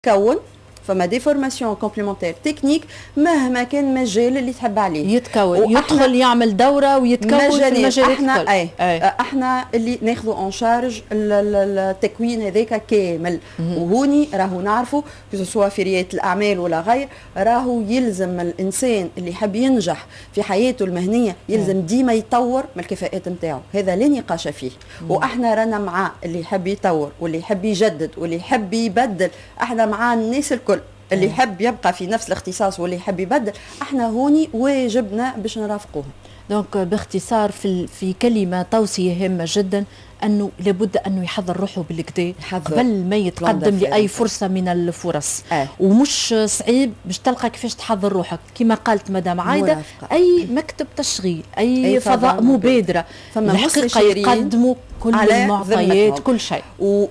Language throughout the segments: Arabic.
كون فما دي فورماسيون كومبليمونتير تكنيك مهما كان المجال اللي تحب عليه يتكون يدخل يعمل دوره ويتكون في المجالات احنا الكل. احنا اللي ناخذوا اون شارج التكوين هذاك كامل. وهوني راهو نعرفوا سواء في رياده الاعمال ولا غير، راهو يلزم الانسان اللي يحب ينجح في حياته المهنيه يلزم ديما يطور من الكفاءات نتاعو، هذا لا نقاش فيه. واحنا رانا مع اللي يحب يطور واللي يحب يجدد واللي يحب يبدل، احنا مع الناس الكل. اللي يحب يبقى في نفس الاختصاص واللي يحب يبدل، احنا هوني واجبنا باش نرافقوهم. دونك باختصار في كلمه توصيه هامه جدا، انه لابد انه يحضر روحه بالكدا قبل ما يتقدم لاي فرصه من الفرص. ومش صعيب باش تلقى كيفاش تحضر روحك، كما قالت مدام عايده اي مكتب تشغيل اي فضاء مبادره الحقيقه يقدموا كل المعطيات كل شيء.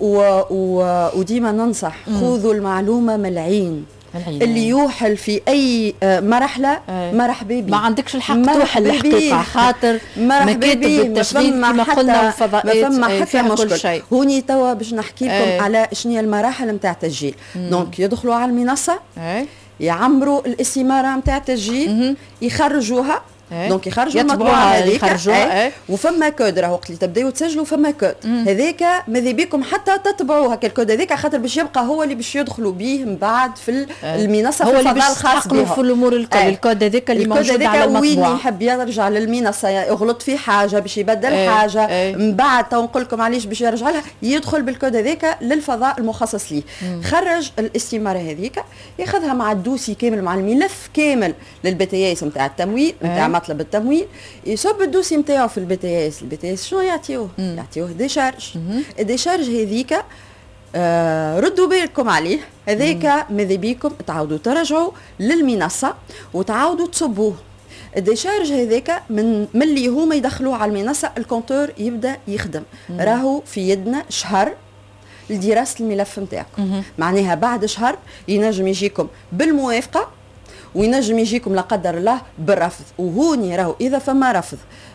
وديما ننصح خذوا المعلومه من العين. اللي يوحل في اي مرحله مرحبا بيه، ما عندكش الحق توحل الحقيقه، خاطر مكاتب التشغيل كما قلنا الفضاءات ما فيها كل شيء. هوني توا باش نحكي لكم على شنو هي المراحل نتاع التسجيل. دونك يدخلوا على المنصه، يعمروا الاستماره نتاع التسجيل، يخرجوها. دونك يخرجوا المطبوعه هذيك، وفما كود راهو وقت اللي تبداو تسجلوا فما كود هذاك ماذا بيكم حتى تتبعوا هكا الكود هذاك، خاطر باش يبقى هو اللي باش يدخلوا به من بعد في المنصه في الفضاء الخاص بهم في الامور الكل. الكود هذاك اللي موجود على المطبوعه، وين يحب يرجع للمنصه يغلط في حاجه باش يبدل حاجه من بعد تو نقول لكم علاش باش يرجع لها، يدخل بالكود هذاك للفضاء المخصص ليه. خرج الاستماره هذيك ياخذها مع الدوسي كامل مع الملف كامل للبي تي اس نتاع التمويل نتاع مطلب التمويل، يصب الدوسي نتاعو في البي تي اس. البي تي اس شنو يعطيوه؟ يعطيوه ديشارج. الديشارج هذيك ردوا بالكم عليه، هذاك ماذا بيكم تعاودوا ترجعوا للمنصه وتعاودوا تصبوه. الديشارج هذاك من اللي هما يدخلوه على المنصه الكونتور يبدا يخدم. راهو في يدنا شهر لدراسه الملف نتاعكم، معناها بعد شهر ينجم يجيكم بالموافقه وينجم يجيكم لا قدر الله بالرفض. وهوني راهو اذا فما رفض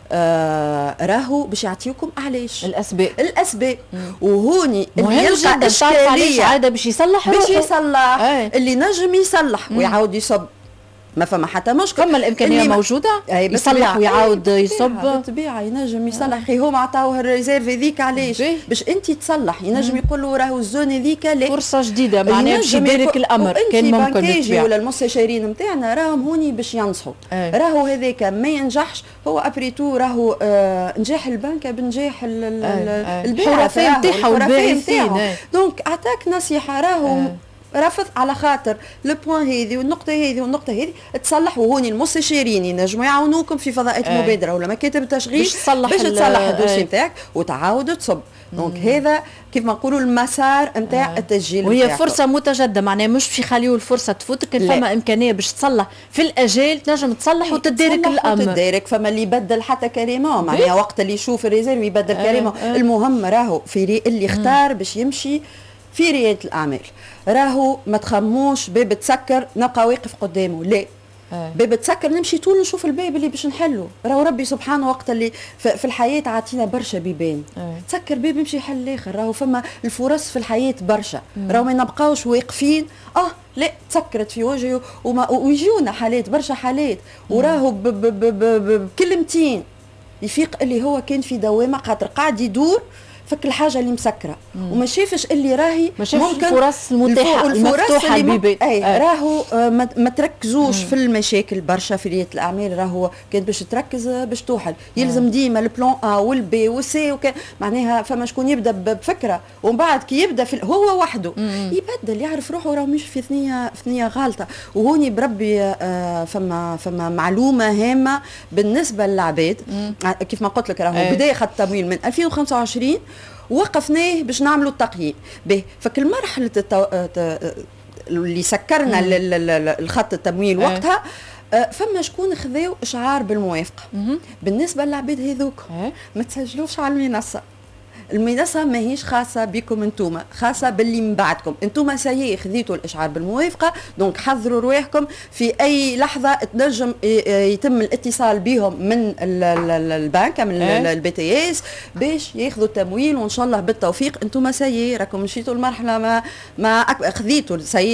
راهو باش يعطيوكم علاش الاسباب. وهوني اللي يلقى اشكاليه عاده باش يصلح اللي نجم يصلح ويعاود يصب، ما فما حتى مشكل. فما الامكانيه موجوده يصلح ويعاود يصب بالطبيعه، ينجم يصلح. خي هما عطاوه الريزيرف هذيك علاش؟ باش انت تصلح. ينجم يقول له راهو الزون هذيك فرصه جديده، معناها باش يبارك الامر. كان ممكن يجي ولا المستشارين نتاعنا راهم هوني باش ينصحوا. راهو هذاك ما ينجحش، هو ابريتو راهو نجاح البنكه بنجاح الحرفاء نتاعو والباحثين. دونك اعطاك نصيحه، راهو رفض على خاطر البوان هذه والنقطه هذه والنقطه هذه تصلح. وهوني المستشارين ينجموا يعاونوكم في فضاءات مبادره ولا مكاتب التشغيل باش تصلح الدوسي نتاعك وتعاود تصب. دونك هذا كيف ما نقولوا المسار نتاع التسجيل. وهي فرصه متجدده، معناها مش باش يخليوا الفرصه تفوتك، فما امكانيه باش تصلح في الاجال، تنجم تصلح وتدارك الامر. تدارك. فما اللي يبدل حتى كريمون، معناها وقت اللي يشوف الريزيرف يبدل كريمون. المهم راهو في اللي اختار باش يمشي في رياده الاعمال، راهو ما تخموش باب تسكر نبقى واقف قدامه، لا. باب تسكر نمشي طول نشوف الباب اللي باش نحله. راهو ربي سبحانه وقت اللي في الحياه عطينا برشا بيبان. تسكر باب يمشي يحل الاخر. راهو فما الفرص في الحياه برشا. راهو ما نبقاوش واقفين لا تسكرت في وجهي ويجونا حالات برشا حالات. وراهو بكلمتين يفيق اللي هو كان في دوامه خاطر قاعد يدور فك الحاجه اللي مسكره وما شافش اللي راهي ممكن الفرص المتاحه المفتوحه البيبان. راهو ما تركزوش في المشاكل برشا في رياده الاعمال. راهو كان باش تركز باش توحل يلزم ديما البلان ا والبي والسي معناها فما شكون يبدا بفكره ومن بعد كي يبدا هو وحده يبدل يعرف روحه راه مش في ثنيه غالطه. وهوني بربي فما معلومه هامه بالنسبه للعباد. كيف ما قلت لك راهو بدايه خط التمويل من 2025 وقفناه باش نعملوا التقييم به. فكل مرحله اللي سكرنا الخط التمويل وقتها فما شكون خذاو اشعار بالموافقه. بالنسبه للعباد هذوك ما تسجلوش على المنصه، المنصه ماهيش خاصه بكم انتم، خاصه باللي من بعدكم. انتم سيي خذيتوا الاشعار بالموافقه، دونك حضروا رواحكم في اي لحظه تنجم يتم الاتصال بهم من البنك من البي تي اس باش ياخذوا التمويل، وان شاء الله بالتوفيق. انتم سيي راكم مشيتوا المرحله ما خذيتوا سيي